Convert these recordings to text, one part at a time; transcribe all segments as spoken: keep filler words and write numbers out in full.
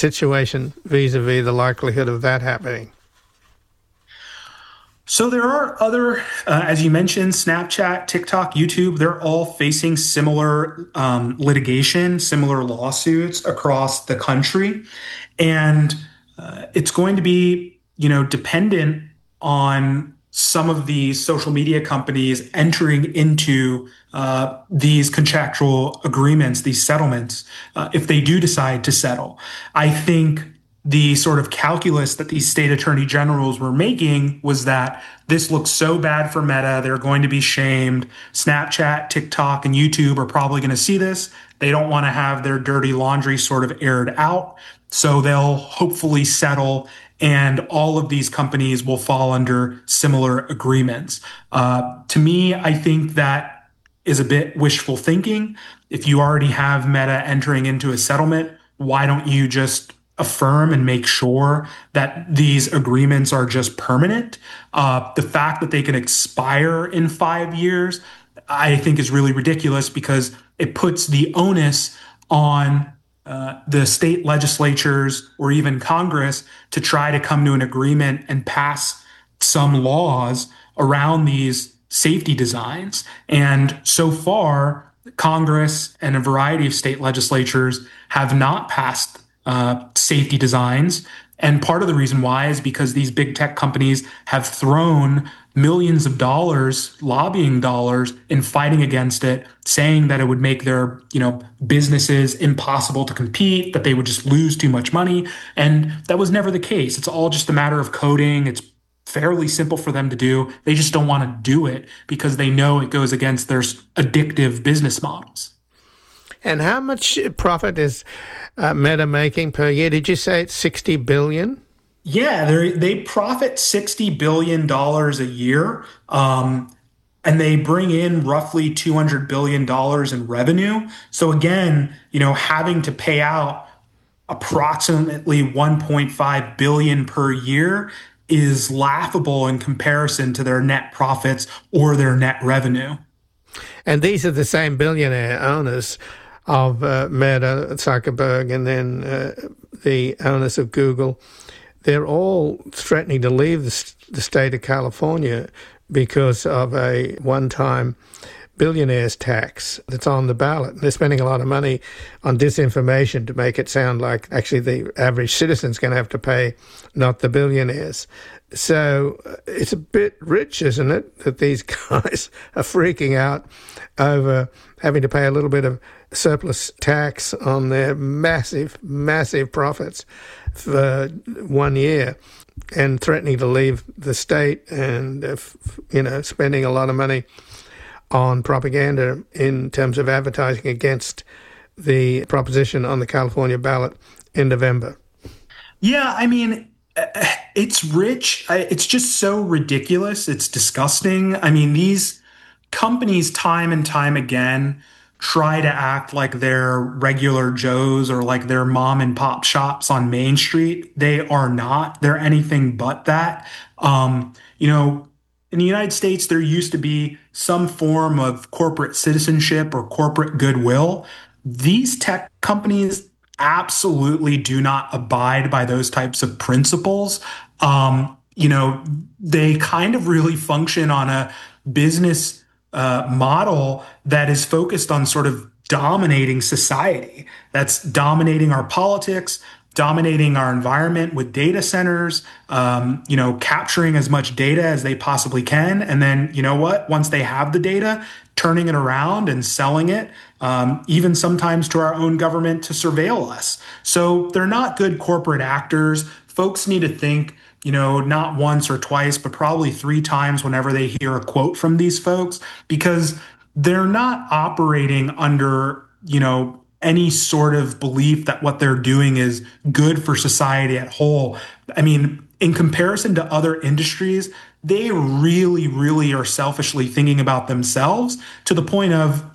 situation vis-a-vis the likelihood of that happening? So there are other, uh, as you mentioned, Snapchat, TikTok, YouTube, they're all facing similar um, litigation, similar lawsuits across the country. And uh, it's going to be, you know, dependent on some of these social media companies entering into uh, these contractual agreements, these settlements, uh, if they do decide to settle. I think the sort of calculus that these state attorney generals were making was that this looks so bad for Meta, they're going to be shamed. Snapchat, TikTok, and YouTube are probably going to see this. They don't want to have their dirty laundry sort of aired out. So they'll hopefully settle, and all of these companies will fall under similar agreements. Uh, to me, I think that is a bit wishful thinking. If you already have Meta entering into a settlement, why don't you just affirm and make sure that these agreements are just permanent? Uh, the fact that they can expire in five years, I think is really ridiculous because it puts the onus on uh, the state legislatures or even Congress to try to come to an agreement and pass some laws around these safety designs. And so far, Congress and a variety of state legislatures have not passed Uh, safety designs. And part of the reason why is because these big tech companies have thrown millions of dollars, lobbying dollars, in fighting against it, saying that it would make their, you know, businesses impossible to compete, that they would just lose too much money. And that was never the case. It's all just a matter of coding. It's fairly simple for them to do. They just don't want to do it because they know it goes against their addictive business models. And how much profit is uh, Meta making per year? Did you say it's sixty billion dollars? Yeah, they they profit sixty billion dollars a year, um, and they bring in roughly two hundred billion dollars in revenue. So again, you know, having to pay out approximately one point five billion dollars per year is laughable in comparison to their net profits or their net revenue. And these are the same billionaire owners of uh, Meta, Zuckerberg, and then uh, the owners of Google. They're all threatening to leave the, the state of California because of a one-time billionaire's tax that's on the ballot. They're spending a lot of money on disinformation to make it sound like actually the average citizen's going to have to pay, not the billionaires. So uh, it's a bit rich, isn't it, that these guys are freaking out over having to pay a little bit of surplus tax on their massive, massive profits for one year and threatening to leave the state and, uh, you know, spending a lot of money on propaganda in terms of advertising against the proposition on the California ballot in November. Yeah, I mean, it's rich. It's just so ridiculous. It's disgusting. I mean, these companies time and time again try to act like they're regular Joes or like they're mom and pop shops on Main Street. They are not. They're anything but that. Um, you know, in the United States, there used to be some form of corporate citizenship or corporate goodwill. These tech companies absolutely do not abide by those types of principles. Um, you know, they kind of really function on a business uh, model that is focused on sort of dominating society. That's dominating our politics, dominating our environment with data centers, um, you know, capturing as much data as they possibly can. And then, you know what, once they have the data, turning it around and selling it, um, even sometimes to our own government to surveil us. So they're not good corporate actors. Folks need to think, you know, not once or twice, but probably three times whenever they hear a quote from these folks, because they're not operating under, you know, any sort of belief that what they're doing is good for society at whole. I mean, in comparison to other industries, they really, really are selfishly thinking about themselves to the point of,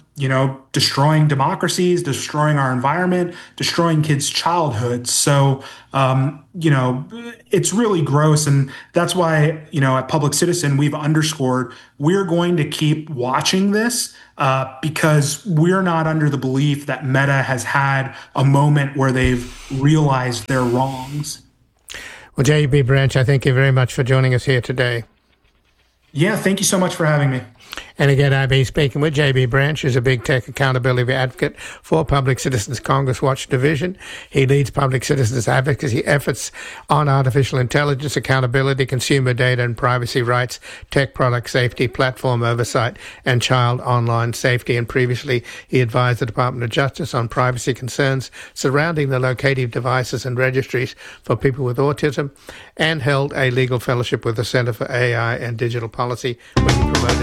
you know, destroying democracies, destroying our environment, destroying kids' childhoods. So, um, you know, it's really gross. And that's why, you know, at Public Citizen, we've underscored we're going to keep watching this uh, because we're not under the belief that Meta has had a moment where they've realized their wrongs. Well, J B Branch, I thank you very much for joining us here today. Yeah, thank you so much for having me. And again, I've been speaking with J B Branch, who's a big tech accountability advocate for Public Citizens Congress Watch Division. He leads Public Citizens advocacy efforts on artificial intelligence, accountability, consumer data and privacy rights, tech product safety, platform oversight, and child online safety. And previously, he advised the Department of Justice on privacy concerns surrounding the locative devices and registries for people with autism, and held a legal fellowship with the Center for A I and Digital Policy when he promoted